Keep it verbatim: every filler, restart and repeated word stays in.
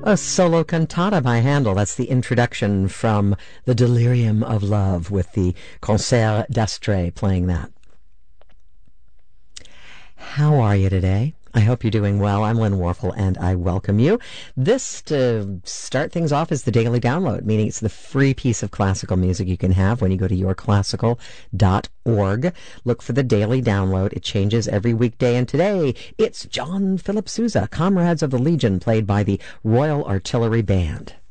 A solo cantata by Handel. That's the introduction from The Delirium of Love with the Concert d'Astre playing that. How are you today? I hope you're doing well. I'm Lynn Warfel, and I welcome you. This, to start things off, is the Daily Download, meaning it's the free piece of classical music you can have when you go to your classical dot org. Look for the Daily Download. It changes every weekday, and today it's John Philip Sousa, Comrades of the Legion, played by the Royal Artillery Band.